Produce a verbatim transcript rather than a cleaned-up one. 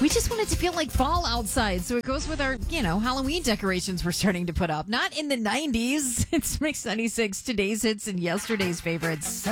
We just want it to feel like fall outside, so it goes with our, you know, Halloween decorations we're starting to put up. Not in the nineties. It's Mix ninety-six, today's hits and yesterday's favorites.